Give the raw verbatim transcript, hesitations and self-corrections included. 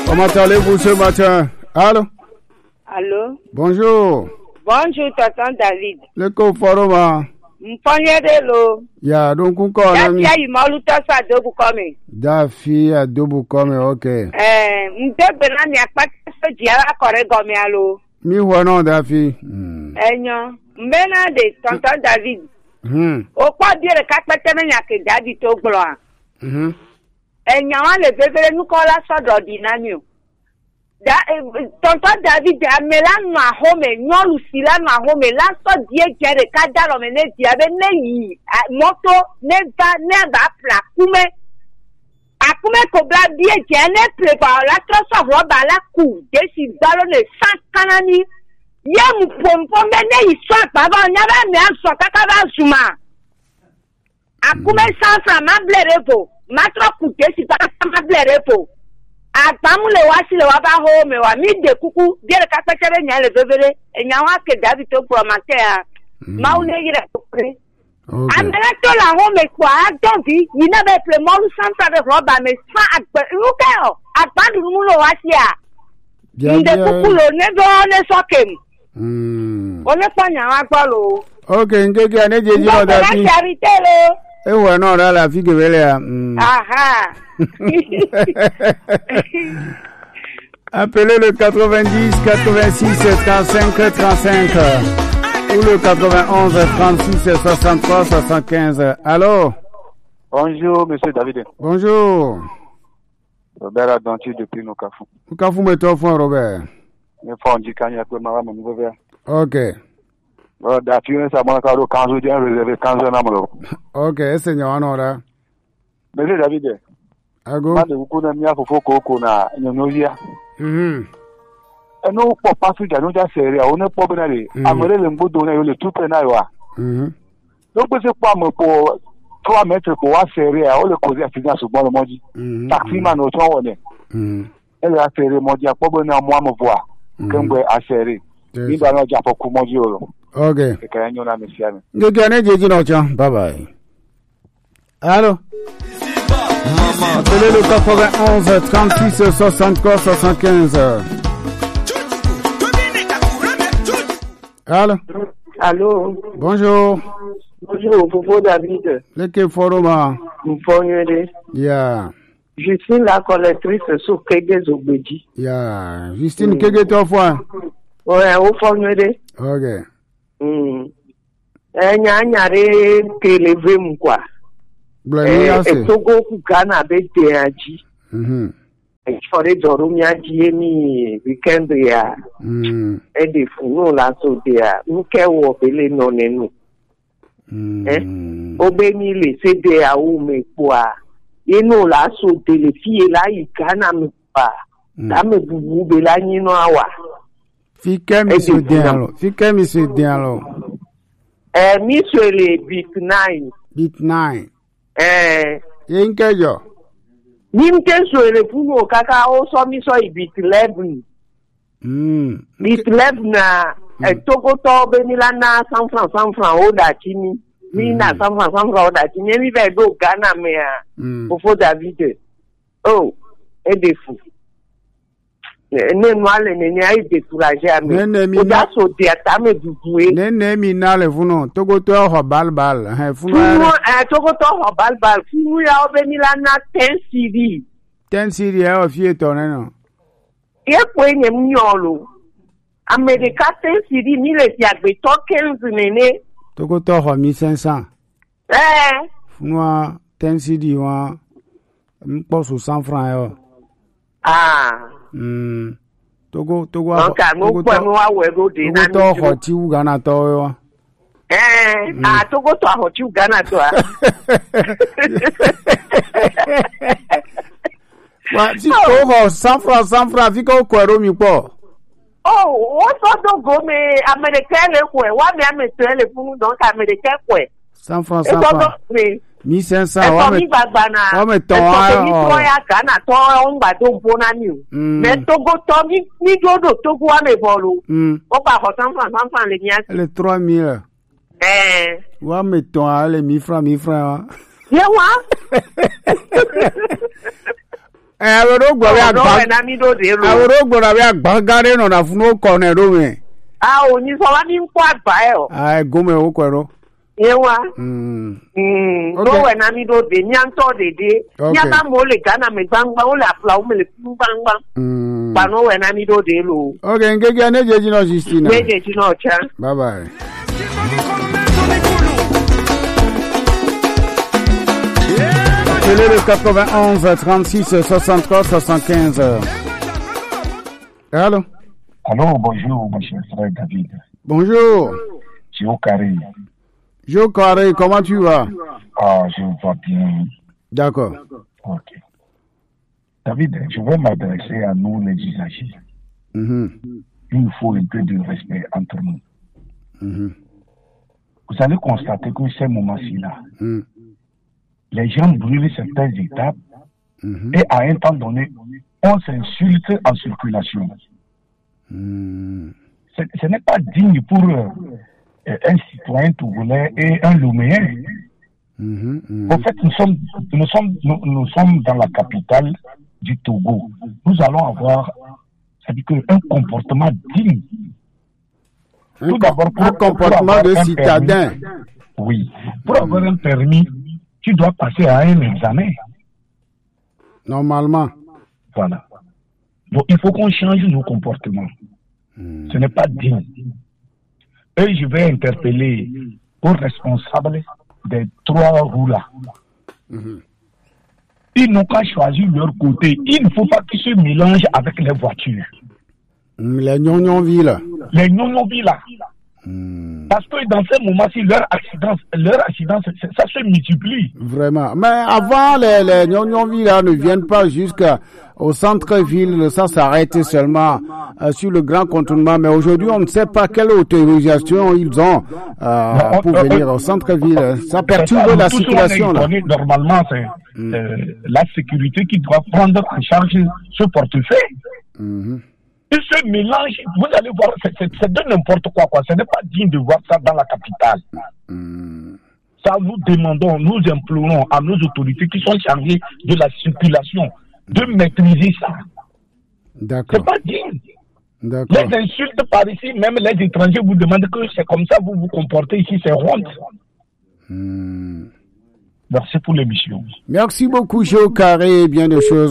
Comment allez-vous ce matin? Allô? Allô? Bonjour. Bonjour, tonton David. Le co-forum. Mponyere lo. Ya, donc on connaît. Dafi ayi maluta sa dobu kome. Dafi a dobu kome, ok. Eh, mdebe na mi akpata so jiara kore gomi alo. Mi huano Dafi. Enyo, mbena de tonton David. Hmm. O kwa dire kakpete me nyake dadi to glo a. Mhm. Enyo wa le bebere nukola so do dinamio. Da tonton David amela no ahome nyolu sila no ahome la so die jere ka daro me ne dia be ne yi moto ne ga ne ba pla kume akume ko bla die je ne prepare la troso roba la ku desi dalo ne sankanani ye mu pompo me ne yi so baba nya ba me so kaka ba zuma akume sanfra ma blerepo matro ku desi ba ma blerepo Atamule wasile waba home wa mide kuku dire kakpechere nya le bebere enya wa ke David to promate a maule yire kokre amela to la home kwa donbi yina be ple mo santa de roba me sa agbe ruke o agbadu mu lo wasia inde kuku lo ne do ne sokem mm o le panya wa gbo lo okay ngege aneje ji lo da fi e wo na ra la fi gebele a aha. Appelez le quatre-vingt-dix quatre-vingt-six trente-cinq trente-cinq ou le quatre-vingt-onze trente-six soixante-trois soixante-quinze. Allô? Bonjour, monsieur David. Bonjour. Robert Adonti depuis Nokafou. Nokafou, mais toi, frère Robert. Je fais un dicania pour ma maman, mon frère. Ok. D'ailleurs, ça m'a carré quand je dis réservé quand je n'aime ok, Seigneur, on aura. Monsieur David. Ago. Mande ukuna miya fofoko kuna nyonyoya. Mhm. Eno po pasu janu ja sere o ne po benale. Amere le mbodo na yo le tupe na yo a. Mhm. Do pe se pa mo po trois mètres po wa sere o le kozi afina sugbon lo moji. Taxi man o ton woni. Mhm. Ele a sere moji a po bena mo am voa. Kemgbe a sere. Ni ba no ja po ku moji o lo. Okay. E ka nyo na mesiame. Ngeke ne jeji no chan. Bye bye. Allô? Appelez le quatre-vingt-onze trente-six soixante-trois soixante-quinze. Allô? Allô? Bonjour. Bonjour, Popo David. Leke foroma. Mponyere. Yeah. Justine la collectrice sur Kege Zogbeji. Yeah. Justine mm. Kege toi fois. Ouais, au Mponyere. Ok. Hmm. Eh, nyanyare keleve mkwa. Eh, Togo Ghana be deaji. Mhm. E chore doro mi aji emi weekend ya. Mhm. E de funu la so dia. Nke wo bele no nenu. Mhm. Eh? Obe mi le se de a o me kwa. Eno la so de le fie la i Ghana me pa. Da me bubu be la nyino awa. Fike mi so dialo. Fike mi so dialo. Eh mi so le bit nine. Bit nine. Eh, Yenkejo. Nimte so ele funo kaka o so mi so ibit eleven. Mm. Bit eleven na e togo to be ni la na San Fran San Fran o da chini. Mi na San Fran San Fran o da chini mi be do Ghana me a. Popo David. Oh, e defu. Ne nwale ne nya i décourager a me. O da so dia ta me bubué. Ne ne mi na le funo. Togo to ho bal bal. He funo. Funo eh togo to ho bal bal. Funo ya o be ni la na ten C D. ten C D ya o fie to ne no. Ye po enye mnyolo. America ten C D mi le ti agbe to quinze nene. Togo to ho mille cinq cents. Eh. Funo ten C D wa mpo so cent francs yo. Ah. Mm. Togo Togo Nka no kwa no wa we go de na mi. Togo to ho ti u Ghana to yo. Eh, ah Togo to ho ti u Ghana to a. Wa ti to ho San Fran San Fran fi ko kwero mi po. Oh, o so do go me America le kwe, wa me America le funu don ka America kwe. San Fran San Fran. mille cinq cents wa me wa me to a mi to ya Ghana to o ngba to bona ni o me Togo to mi ni dodo Togo wa me bolu o pa ho San Fran San Fran le ni le trois mille eh wa me to a le mille francs mille francs ye wa Eh, awero gbo we agba. No na mi do de lo. Awero gbo na we agba gare no na funu ko na ro we. Ah, oni so wa mi nko agba e o. Ah, gome o kwero. Yewa. Mm. Mm. No we na mi do de mi an to de de. Nya ba mo le gana me gbangba o le apla o me le gbangba. Mm. Ba no we na mi do de lo. Okay, ngege ane jeji no Justina. Jeji no cha. Bye bye. Télé le quatre-vingt-onze trente-six soixante-trois soixante-quinze. Allô? Allô, bonjour, mon cher frère David. Bonjour. Joe Carré. Joe Carré, comment tu vas? Ah, je vais bien. D'accord. Ok. David, je vais m'adresser à nous, les usagers. Mm-hmm. Il faut un peu de respect entre nous. Mm-hmm. Vous allez constater que ces moments-ci-là, mm. les gens brûlent certaines étapes mm-hmm. et à un temps donné, on s'insulte en circulation. Mm. Ce, ce n'est pas digne pour euh, un citoyen togolais et un Loméen. Mm-hmm. Mm-hmm. En fait, nous sommes, nous, sommes, nous, nous sommes dans la capitale du Togo. Nous allons avoir, c'est-à-dire un comportement digne. Un, Tout d'abord, pour, un comportement de citadin. Permis, oui. Pour avoir un permis, tu dois passer à un examen. Normalement. Voilà. Donc, il faut qu'on change nos comportements. Mm. Ce n'est pas digne. Et je vais interpeller aux responsables des trois roues là. Mm-hmm. Ils n'ont qu'à choisir leur côté. Il ne faut pas qu'ils se mélangent avec les voitures. Les gnongnonvilles là. Les gnongnonvilles là. Mm. Parce que dans ces moments-ci, leur accident, leur accident, ça se multiplie. Vraiment. Mais avant, les, les gnongnonvilles là ne viennent pas jusqu'au centre-ville. Ça s'arrête seulement euh, sur le grand contournement. Mais aujourd'hui, on ne sait pas quelle autorisation ils ont euh, non, pour on, venir on, au centre-ville. Ça perturbe la circulation là. Normalement, c'est mm. euh, la sécurité qui doit prendre en charge ce portefeuille. Mm-hmm. Ils se mélangent, vous allez voir, c'est, c'est, c'est de n'importe quoi, quoi. Ce n'est pas digne de voir ça dans la capitale. Mm. Ça, nous demandons, nous implorons à nos autorités qui sont chargées de la circulation de maîtriser ça. D'accord. C'est pas digne. D'accord. Les insultes par ici, même les étrangers vous demandent que c'est comme ça vous vous comportez ici, c'est honte. Mm. Merci pour l'émission. Merci beaucoup, Joe Carré, bien de choses.